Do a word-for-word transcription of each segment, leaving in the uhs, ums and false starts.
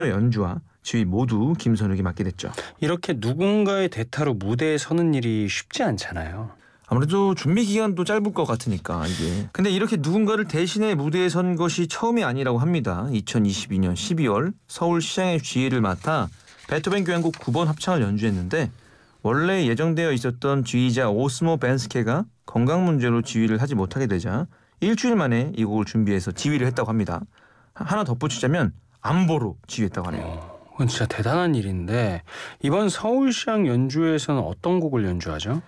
연주와 지휘 모두 김선욱이 맡게 됐죠. 이렇게 누군가의 대타로 무대에 서는 일이 쉽지 않잖아요. 아무래도 준비 기간도 짧을 것 같으니까 이게. 근데 이렇게 누군가를 대신해 무대에 선 것이 처음이 아니라고 합니다. 이천이십이 년 십이월 서울시장의 지휘를 맡아 베토벤 교향곡 구 번 합창을 연주했는데 원래 예정되어 있었던 지휘자 오스모 벤스케가 건강 문제로 지휘를 하지 못하게 되자 일주일 만에 이 곡을 준비해서 지휘를 했다고 합니다. 하나 덧붙이자면 안보로 지휘했다고 하네요. 어, 그건 진짜 대단한 일인데 이번 서울시장 연주에서는 어떤 곡을 연주하죠?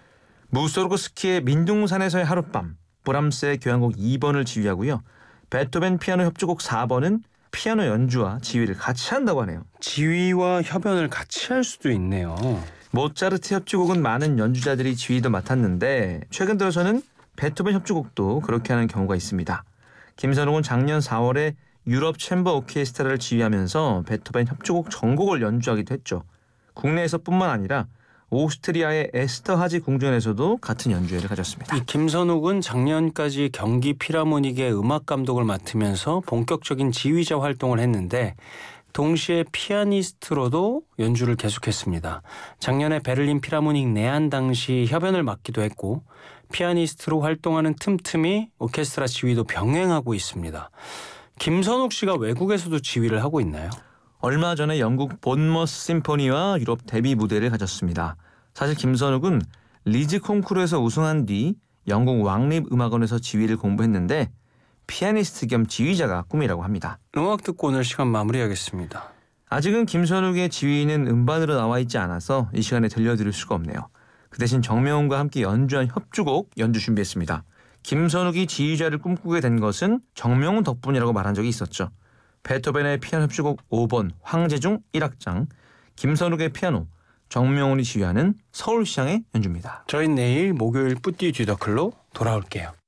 무소르그스키의 민둥산에서의 하룻밤, 브람스의 교향곡 이 번을 지휘하고요. 베토벤 피아노 협주곡 사 번은 피아노 연주와 지휘를 같이 한다고 하네요. 지휘와 협연을 같이 할 수도 있네요. 모차르트 협주곡은 많은 연주자들이 지휘도 맡았는데 최근 들어서는 베토벤 협주곡도 그렇게 하는 경우가 있습니다. 김선욱은 작년 사월에 유럽 챔버 오케스트라를 지휘하면서 베토벤 협주곡 전곡을 연주하기도 했죠. 국내에서뿐만 아니라 오스트리아의 에스터하지 궁전에서도 같은 연주회를 가졌습니다. 이 김선욱은 작년까지 경기 필하모닉의 음악 감독을 맡으면서 본격적인 지휘자 활동을 했는데 동시에 피아니스트로도 연주를 계속했습니다. 작년에 베를린 필하모닉 내한 당시 협연을 맡기도 했고 피아니스트로 활동하는 틈틈이 오케스트라 지휘도 병행하고 있습니다. 김선욱 씨가 외국에서도 지휘를 하고 있나요? 얼마 전에 영국 본머스 심포니와 유럽 데뷔 무대를 가졌습니다. 사실 김선욱은 리즈 콩쿠르에서 우승한 뒤 영국 왕립음악원에서 지휘를 공부했는데 피아니스트 겸 지휘자가 꿈이라고 합니다. 음악 듣고 오늘 시간 마무리하겠습니다. 아직은 김선욱의 지휘는 음반으로 나와 있지 않아서 이 시간에 들려드릴 수가 없네요. 그 대신 정명훈과 함께 연주한 협주곡 연주 준비했습니다. 김선욱이 지휘자를 꿈꾸게 된 것은 정명훈 덕분이라고 말한 적이 있었죠. 베토벤의 피아노 협주곡 오 번 황제중 일 악장, 김선욱의 피아노, 정명훈이 지휘하는 서울시장의 연주입니다. 저희 내일 목요일 뿌띠 뒤더클로 돌아올게요.